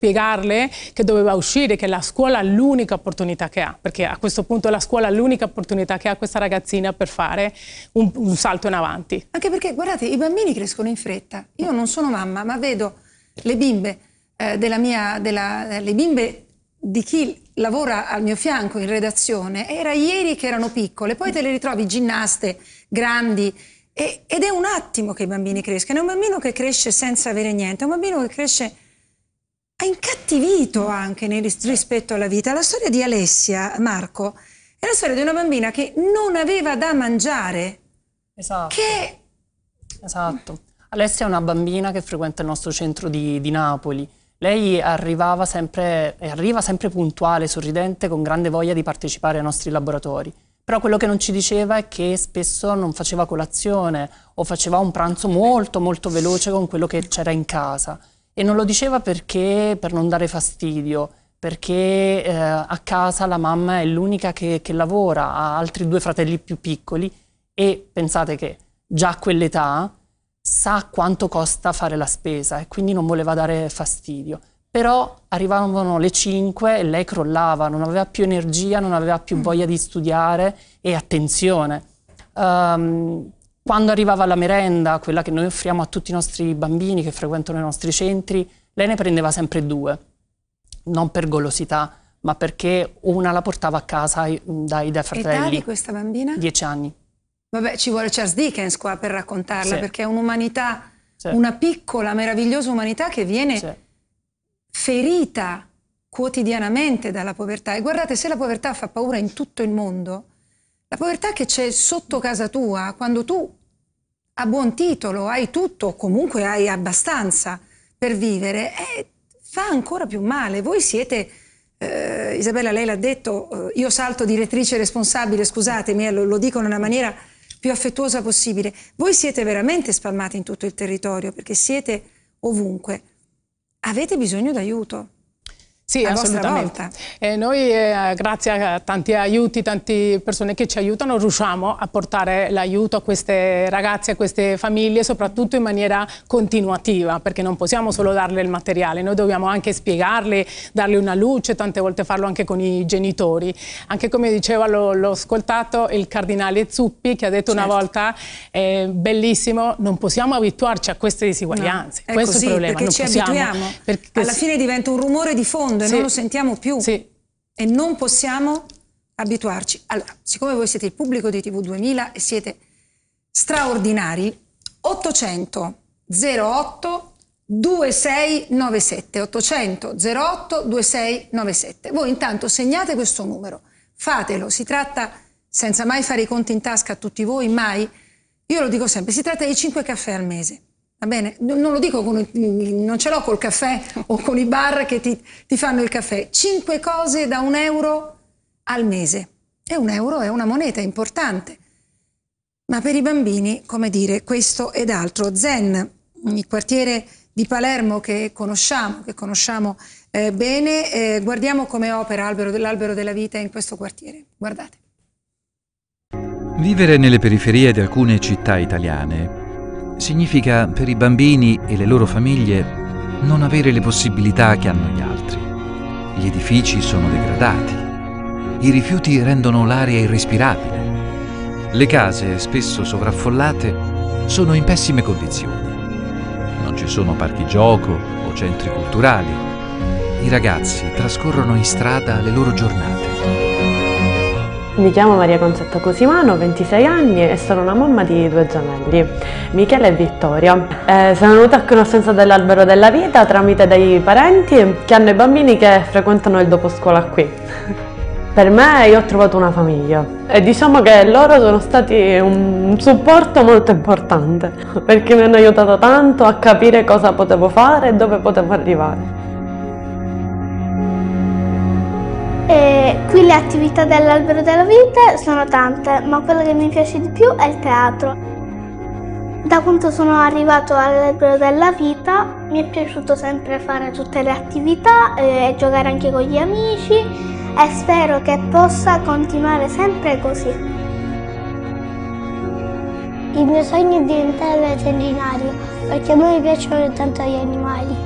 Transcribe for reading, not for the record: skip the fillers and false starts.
spiegarle che doveva uscire, che la scuola è l'unica opportunità che ha, perché a questo punto la scuola è l'unica opportunità che ha questa ragazzina per fare un salto in avanti. Anche perché, guardate, i bambini crescono in fretta. Io non sono mamma, ma vedo le bimbe le bimbe di chi lavora al mio fianco in redazione, era ieri che erano piccole, poi te le ritrovi ginnaste, grandi, ed è un attimo che i bambini crescano. È un bambino che cresce senza avere niente, è un bambino che cresce incattivito anche rispetto alla vita. La storia di Alessia, Marco, è la storia di una bambina che non aveva da mangiare. Esatto. Esatto. Alessia è una bambina che frequenta il nostro centro di Napoli. Lei arriva sempre puntuale, sorridente, con grande voglia di partecipare ai nostri laboratori. Però quello che non ci diceva è che spesso non faceva colazione o faceva un pranzo molto molto veloce con quello che c'era in casa. E non lo diceva perché per non dare fastidio, perché a casa la mamma è l'unica che lavora, ha altri 2 fratelli più piccoli e pensate che già a quell'età sa quanto costa fare la spesa e quindi non voleva dare fastidio. Però arrivavano le 5 e lei crollava, non aveva più energia, non aveva più voglia di studiare e attenzione. Quando arrivava la merenda, quella che noi offriamo a tutti i nostri bambini che frequentano i nostri centri, lei ne prendeva sempre 2, non per golosità, ma perché una la portava a casa dai fratelli. Età di questa bambina? 10 anni. Vabbè, ci vuole Charles Dickens qua per raccontarla, Sì. perché è un'umanità, Sì. una piccola, meravigliosa umanità che viene Sì. ferita quotidianamente dalla povertà. E guardate, se la povertà fa paura in tutto il mondo, la povertà che c'è sotto casa tua, quando tu a buon titolo hai tutto, o comunque hai abbastanza per vivere, fa ancora più male. Voi siete... Isabella, lei l'ha detto, io salto direttrice responsabile, scusatemi, lo dico in una maniera più affettuosa possibile. Voi siete veramente spalmati in tutto il territorio, perché siete ovunque. Avete bisogno d'aiuto. Sì, assolutamente. E noi, grazie a tanti aiuti, tante persone che ci aiutano, riusciamo a portare l'aiuto a queste ragazze, a queste famiglie, soprattutto in maniera continuativa, perché non possiamo solo darle il materiale, noi dobbiamo anche spiegarle, darle una luce, tante volte farlo anche con i genitori. Anche come diceva, l'ho ascoltato il cardinale Zuppi, che ha detto una volta, bellissimo, non possiamo abituarci a queste disuguaglianze. No, questo così, è il problema. Perché non ci possiamo, abituiamo. perché alla fine diventa un rumore di fondo e non lo sentiamo più. Sì. E non possiamo abituarci. Allora, siccome voi siete il pubblico di TV2000 e siete straordinari, 800 08 2697 800 08 2697. Voi intanto segnate questo numero, fatelo, si tratta, senza mai fare i conti in tasca a tutti voi, mai, io lo dico sempre, si tratta di 5 caffè al mese. Va bene? Non lo dico, non ce l'ho col caffè o con i bar che ti fanno il caffè. 5 cose da €1 al mese. E €1 è una moneta importante. Ma per i bambini, come dire, questo ed altro. Zen, il quartiere di Palermo che conosciamo bene, guardiamo come opera l'Albero della Vita in questo quartiere. Guardate. Vivere nelle periferie di alcune città italiane significa per i bambini e le loro famiglie non avere le possibilità che hanno gli altri. Gli edifici sono degradati, i rifiuti rendono l'aria irrespirabile. Le case, spesso sovraffollate, sono in pessime condizioni. Non ci sono parchi gioco o centri culturali. I ragazzi trascorrono in strada le loro giornate. Mi chiamo Maria Concetta Cosimano, ho 26 anni e sono una mamma di 2 gemelli, Michele e Vittoria. Sono venuta a conoscenza dell'Albero della Vita tramite dei parenti che hanno i bambini che frequentano il doposcuola qui. Per me io ho trovato una famiglia e diciamo che loro sono stati un supporto molto importante perché mi hanno aiutato tanto a capire cosa potevo fare e dove potevo arrivare. Qui le attività dell'Albero della Vita sono tante, ma quello che mi piace di più è il teatro. Da quando sono arrivato all'Albero della Vita mi è piaciuto sempre fare tutte le attività e giocare anche con gli amici e spero che possa continuare sempre così. Il mio sogno è diventare veterinario perché a me piacciono tanto gli animali.